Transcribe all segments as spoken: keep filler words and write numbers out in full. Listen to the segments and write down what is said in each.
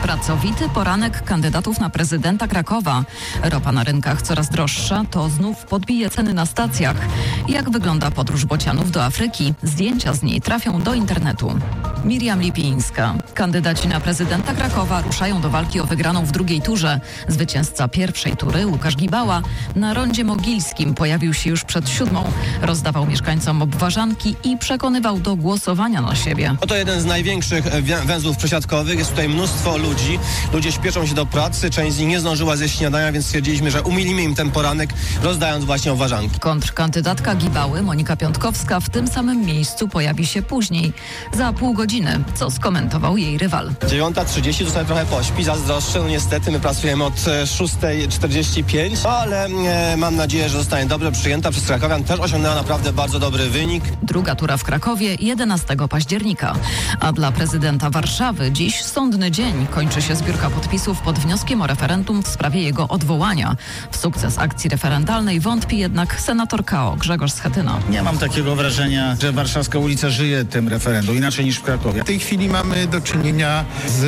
Pracowity poranek kandydatów na prezydenta Krakowa. Ropa na rynkach coraz droższa, to znów podbije ceny na stacjach. Jak wygląda podróż bocianów do Afryki? Zdjęcia z niej trafią do internetu. Miriam Lipińska. Kandydaci na prezydenta Krakowa ruszają do walki o wygraną w drugiej turze. Zwycięzca pierwszej tury, Łukasz Gibała, na rondzie mogilskim pojawił się już przed siódmą. Rozdawał mieszkańcom obwarzanki i przekonywał do głosowania na siebie. To jeden z największych węzłów przesiadkowych. Jest tutaj mnóstwo ludzi. Ludzie śpieszą się do pracy. Część z nich nie zdążyła zjeść śniadania, więc stwierdziliśmy, że umilimy im ten poranek, rozdając właśnie obwarzanki. Kontrkandydatka Gibały, Monika Piątkowska, w tym samym miejscu pojawi się później. Za pół godziny, co skomentował jej rywal. dziewiąta trzydzieści, to sobie trochę pośpi, zazdroszczę. No niestety my pracujemy od szósta czterdzieści pięć, ale e, mam nadzieję, że zostanie dobrze przyjęta przez krakowian. Też osiągnęła naprawdę bardzo dobry wynik. Druga tura w Krakowie jedenastego października. A dla prezydenta Warszawy dziś sądny dzień. Kończy się zbiórka podpisów pod wnioskiem o referendum w sprawie jego odwołania. W sukces akcji referendalnej wątpi jednak senator K O Grzegorz Schetyna. Nie mam takiego wrażenia, że warszawska ulica żyje tym referendum, inaczej niż w Krakowie. W tej chwili mamy do czynienia z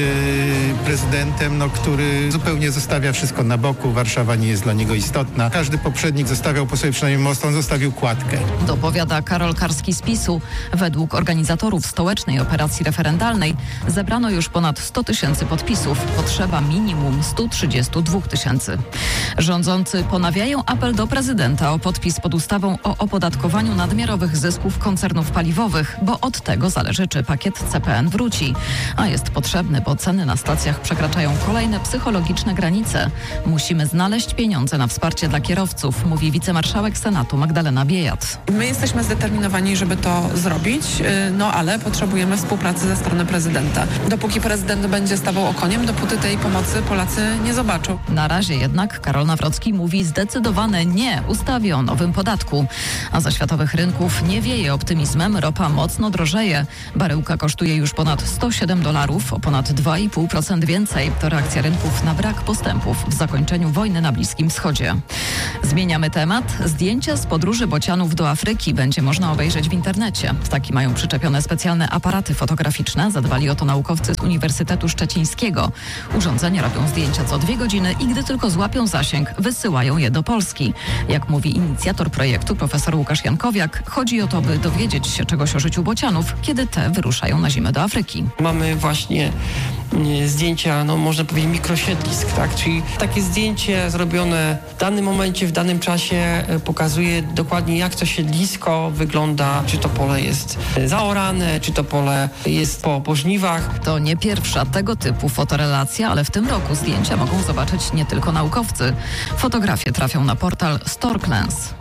prezydentem, no, który zupełnie zostawia wszystko na boku. Warszawa nie jest dla niego istotna. Każdy poprzednik zostawiał po sobie przynajmniej most, on zostawił kładkę. Dopowiada Karol Karski z PiSu. Według organizatorów stołecznej operacji referendalnej zebrano już ponad sto tysięcy podpisów. Potrzeba minimum sto trzydzieści dwa tysięcy. Rządzący ponawiają apel do prezydenta o podpis pod ustawą o opodatkowaniu nadmiarowych zysków koncernów paliwowych, bo od tego zależy, czy pakiet C P N wróci. A jest potrzebny, bo ceny na stacjach przekraczają kolejne psychologiczne granice. Musimy znaleźć pieniądze na wsparcie dla kierowców, mówi wicemarszałek Senatu Magdalena Biejat. My jesteśmy zdeterminowani, żeby to zrobić, no ale potrzebujemy współpracy ze strony prezydenta. Dopóki prezydent będzie stawał okoniem, dopóty tej pomocy Polacy nie zobaczą. Na razie jednak Karol Nawrocki mówi zdecydowane nie ustawie o nowym podatku. A za światowych rynków nie wieje optymizmem, ropa mocno drożeje. Baryłka kosztuje już ponad sto siedem dolarów, o ponad dwa i pół procent więcej. To reakcja rynków na brak postępów w zakończeniu wojny na Bliskim Wschodzie. Zmieniamy temat. Zdjęcia z podróży bocianów do Afryki będzie można obejrzeć w internecie. Taki mają przyczepione specjalne aparaty fotograficzne. Zadbali o to naukowcy z Uniwersytetu Szczecińskiego. Urządzenia robią zdjęcia co dwie godziny i gdy tylko złapią zasięg, wysyłają je do Polski. Jak mówi inicjator projektu, profesor Łukasz Jankowiak, chodzi o to, by dowiedzieć się czegoś o życiu bocianów, kiedy te wyruszają na zimę do Afryki. Mamy właśnie zdjęcia, no można powiedzieć mikrosiedlisk, tak? Czyli takie zdjęcie zrobione w danym momencie, w danym czasie pokazuje dokładnie, jak to siedlisko wygląda, czy to pole jest zaorane, czy to pole jest po, po żniwach. To nie pierwsza tego typu fotorelacja, ale w tym roku zdjęcia mogą zobaczyć nie tylko naukowcy. Fotografie trafią na portal Storklens.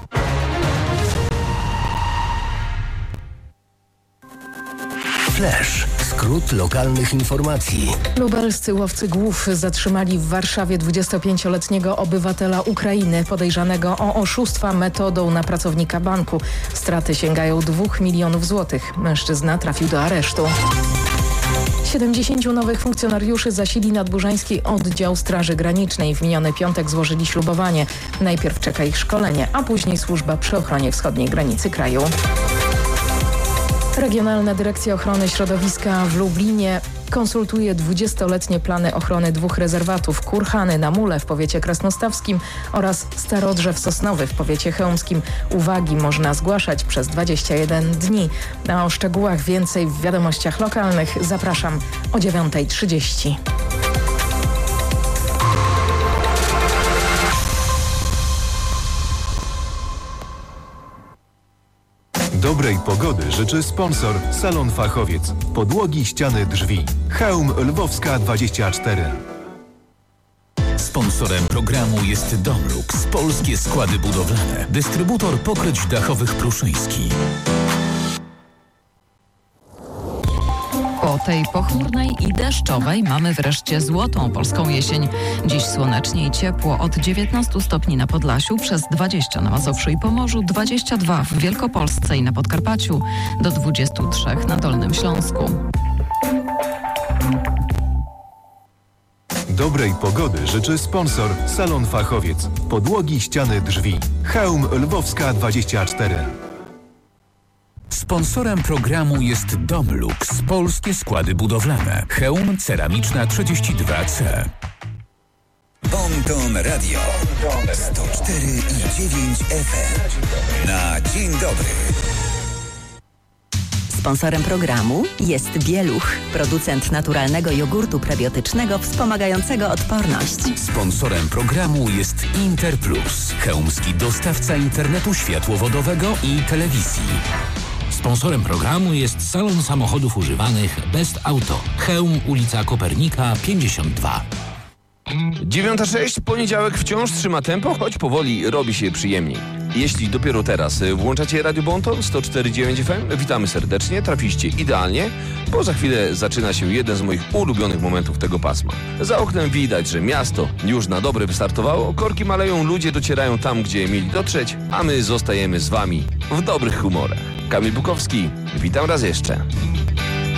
Flash. Skrót lokalnych informacji. Lubelscy łowcy głów zatrzymali w Warszawie dwudziestopięcioletniego obywatela Ukrainy podejrzanego o oszustwa metodą na pracownika banku. Straty sięgają dwóch milionów złotych. Mężczyzna trafił do aresztu. siedemdziesięciu nowych funkcjonariuszy zasili nadburzański oddział Straży Granicznej. W miniony piątek złożyli ślubowanie. Najpierw czeka ich szkolenie, a później służba przy ochronie wschodniej granicy kraju. Regionalna Dyrekcja Ochrony Środowiska w Lublinie konsultuje dwudziestoletnie plany ochrony dwóch rezerwatów: Kurhany na Mule w powiecie krasnostawskim oraz Starodrzew Sosnowy w powiecie chełmskim. Uwagi można zgłaszać przez dwadzieścia jeden dni. A o szczegółach więcej w wiadomościach lokalnych zapraszam o dziewiąta trzydzieści. Dobrej pogody życzy sponsor Salon Fachowiec. Podłogi, ściany, drzwi. Chełm Lwowska dwadzieścia cztery. Sponsorem programu jest Domlux, polskie składy budowlane. Dystrybutor pokryć dachowych Pruszyński. Po tej pochmurnej i deszczowej mamy wreszcie złotą polską jesień. Dziś słonecznie i ciepło, od dziewiętnastu stopni na Podlasiu, przez dwadzieścia na Mazowszu i Pomorzu, dwadzieścia dwa w Wielkopolsce i na Podkarpaciu, do dwudziestu trzech na Dolnym Śląsku. Dobrej pogody życzy sponsor Salon Fachowiec. Podłogi, ściany, drzwi. Chełm Lwowska dwadzieścia cztery. Sponsorem programu jest Domlux, polskie składy budowlane. Chełm ceramiczna trzydzieści dwa C. Bonton Radio sto cztery i dziewięć F M. Na dzień dobry. Sponsorem programu jest Bieluch, producent naturalnego jogurtu prebiotycznego wspomagającego odporność. Sponsorem programu jest Interplus, chełmski dostawca internetu światłowodowego i telewizji. Sponsorem programu jest salon samochodów używanych Best Auto, Chełm, ulica Kopernika pięćdziesiąt dwa. dziewiąta sześć, poniedziałek wciąż trzyma tempo, choć powoli robi się przyjemniej. Jeśli dopiero teraz włączacie Radio Bonton sto cztery i dziewięć F M, witamy serdecznie, trafiliście idealnie, bo za chwilę zaczyna się jeden z moich ulubionych momentów tego pasma. Za oknem widać, że miasto już na dobre wystartowało, korki maleją, ludzie docierają tam, gdzie mieli dotrzeć, a my zostajemy z wami w dobrych humorach. Kamil Bukowski, witam raz jeszcze.